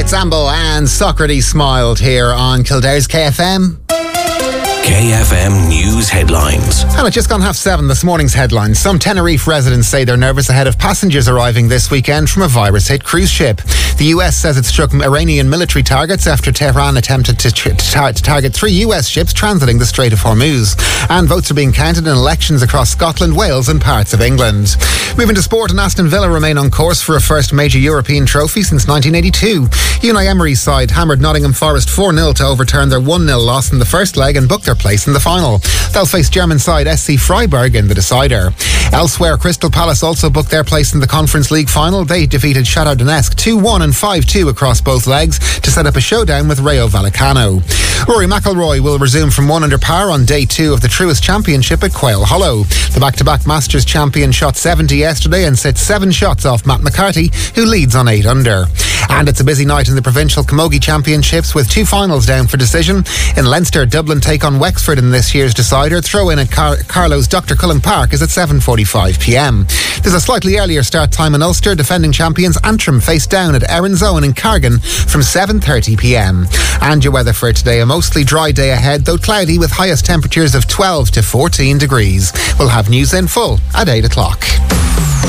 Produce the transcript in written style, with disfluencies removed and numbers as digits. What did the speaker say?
Sambo and Socrates smiled here on Kildare's KFM. KFM News Headlines. And it's just gone 7:30 this morning's headlines. Some Tenerife residents say they're nervous ahead of passengers arriving this weekend from a virus-hit cruise ship. The US says it struck Iranian military targets after Tehran attempted to target 3 US ships transiting the Strait of Hormuz. And votes are being counted in elections across Scotland, Wales and parts of England. Moving to sport, and Aston Villa remain on course for a first major European trophy since 1982. Unai Emery's side hammered Nottingham Forest 4-0 to overturn their 1-0 loss in the first leg and book their place in the final. They'll face German side SC Freiburg in the decider. Elsewhere, Crystal Palace also booked their place in the Conference League final. They defeated Shakhtar Donetsk 2-1 and 5-2 across both legs to set up a showdown with Rayo Vallecano. Rory McIlroy will resume from 1 under par on day 2 of the Truist Championship at Quail Hollow. The back-to-back Masters champion shot 70 yesterday and sits 7 shots off Matt McCarthy, who leads on 8 under. And it's a busy night in the Provincial Camogie Championships with 2 finals down for decision. In Leinster, Dublin take on Wexford in this year's decider. Throw-in at Carlow's Dr. Cullen Park is at 7:45pm. There's a slightly earlier start time in Ulster. Defending champions Antrim face down at Erin's Own in Cargan from 7:30pm. And your weather for today, a mostly dry day ahead, though cloudy with highest temperatures of 12 to 14 degrees. We'll have news in full at 8 o'clock.